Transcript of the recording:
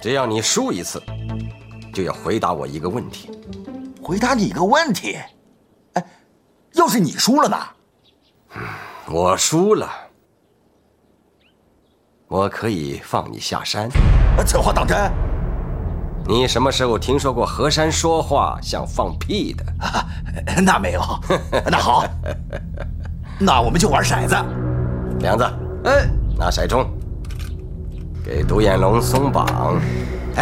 只要你输一次，就要回答我一个问题。 回答你一个问题？哎，要是你输了呢？ 我输了，我可以放你下山。 此话当真？ 你什么时候听说过河山说话像放屁的？ 那没有。那好，那我们就玩骰子。 梁子，拿骰盅，给独眼龙松绑。